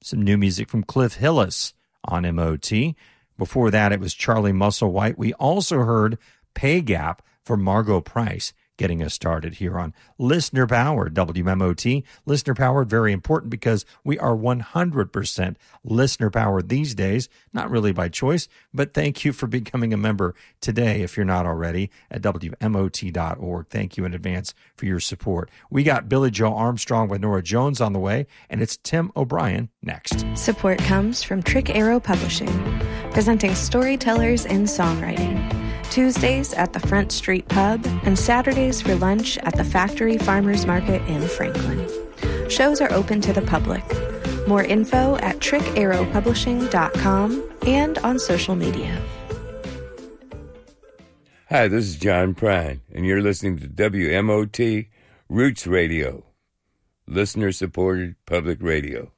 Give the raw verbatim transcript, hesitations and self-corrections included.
some new music from Cliff Hillis on M O T. Before that, it was Charlie Musselwhite. We also heard Pay Gap for Margot Price, getting us started here on Listener Powered W M O T. Listener Powered, very important because we are one hundred percent listener powered these days, not really by choice, but thank you for becoming a member today if you're not already at W M O T dot org. Thank you in advance for your support. We got Billy Joe Armstrong with Norah Jones on the way, and it's Tim O'Brien next. Support comes from Trick Arrow Publishing, presenting storytellers in songwriting. Tuesdays at the Front Street Pub, and Saturdays for lunch at the Factory Farmers Market in Franklin. Shows are open to the public. More info at trick arrow publishing dot com and on social media. Hi, this is John Prine, and you're listening to W M O T Roots Radio, listener-supported public radio.